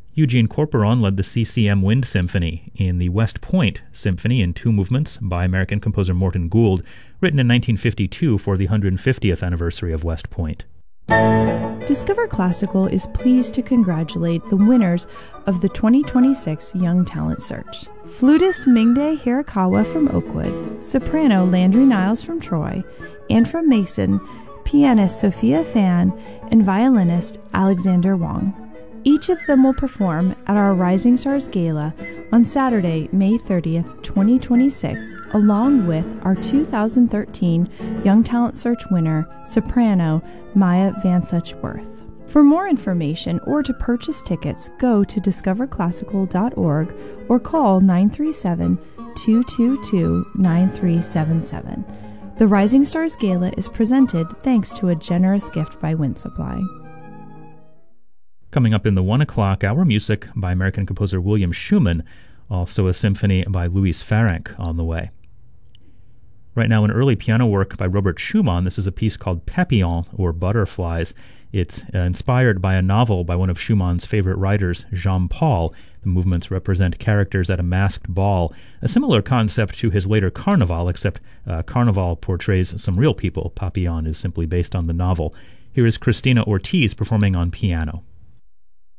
Eugene Corporon led the CCM Wind Symphony in the West Point Symphony in 2 movements by American composer Morton Gould, written in 1952 for the 150th anniversary of West Point. Discover Classical is pleased to congratulate the winners of the 2026 Young Talent Search. Flutist Mingde Hirakawa from Oakwood, soprano Landry Niles from Troy, and from Mason, pianist Sophia Fan, and violinist Alexander Wong. Each of them will perform at our Rising Stars Gala on Saturday, May 30th, 2026, along with our 2013 Young Talent Search winner, soprano Maya Van Suchworth. For more information or to purchase tickets, go to discoverclassical.org or call 937-222-9377. The Rising Stars Gala is presented thanks to a generous gift by Wind Supply. Coming up in the 1 o'clock hour, music by American composer William Schumann, also a symphony by Louis Farrenc on the way. Right now, an early piano work by Robert Schumann. This is a piece called Papillons, or Butterflies. It's inspired by a novel by one of Schumann's favorite writers, Jean Paul. The movements represent characters at a masked ball, a similar concept to his later Carnival, except Carnival portrays some real people. Papillon is simply based on the novel. Here is Christina Ortiz performing on piano.